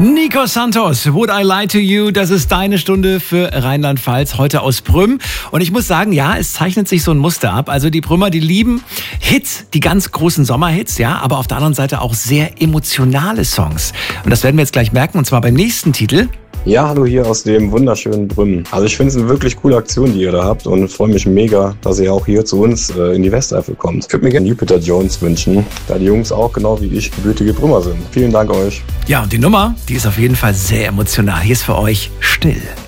Nico Santos, Would I Lie to You? Das ist deine Stunde für Rheinland-Pfalz, heute aus Prüm. Und ich muss sagen, ja, es zeichnet sich so ein Muster ab. Also die Prümer, die lieben Hits, die ganz großen Sommerhits, ja, aber auf der anderen Seite auch sehr emotionale Songs. Und das werden wir jetzt gleich merken, und zwar beim nächsten Titel. Ja, hallo hier aus dem wunderschönen Brümmen. Also ich finde es eine wirklich coole Aktion, die ihr da habt, und freue mich mega, dass ihr auch hier zu uns in die Westeifel kommt. Ich würde mir gerne Jupiter Jones wünschen, da die Jungs auch genau wie ich gebürtige Brümmer sind. Vielen Dank euch. Ja, und die Nummer, die ist auf jeden Fall sehr emotional. Hier ist für euch Still.